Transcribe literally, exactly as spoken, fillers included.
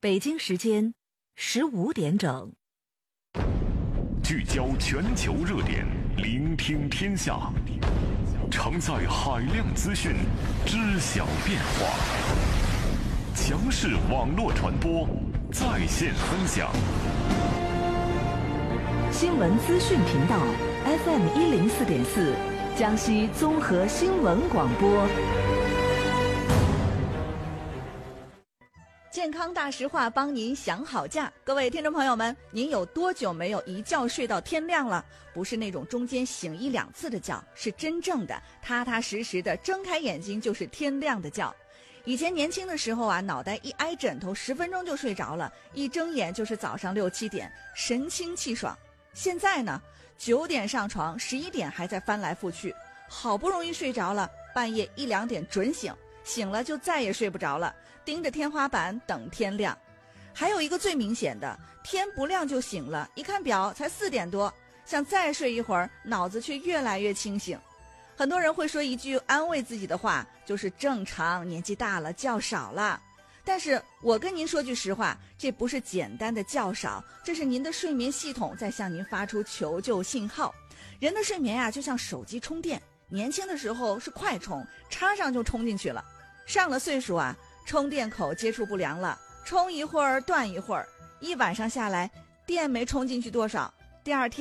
北京时间十五点整。 聚焦全球热点，聆听天下，承载海量资讯，知晓变化。强势网络传播，在线分享。 新闻资讯频道 F M 一零四点四，江西综合新闻广播。 健康大实话，帮您想好假。各位听众朋友们，您有多久没有一觉睡到天亮了？不是那种中间醒一两次的觉，是真正的踏踏实实的睁开眼睛就是天亮的觉。以前年轻的时候啊，脑袋一挨枕头十分钟就睡着了，一睁眼就是早上六七点，神清气爽。现在呢，九点上床，十一点还在翻来覆去，好不容易睡着了，半夜一两点准醒，醒了就再也睡不着了，盯着天花板等天亮。还有一个最明显的，天不亮就醒了，一看表才四点多，想再睡一会儿，脑子却越来越清醒。很多人会说一句安慰自己的话，就是正常，年纪大了觉少了。但是我跟您说句实话，这不是简单的觉少，这是您的睡眠系统在向您发出求救信号。人的睡眠呀、啊，就像手机充电，年轻的时候是快充，插上就充进去了。上了岁数啊，充电口接触不良了，充一会儿断一会儿，一晚上下来电没充进去多少，第二天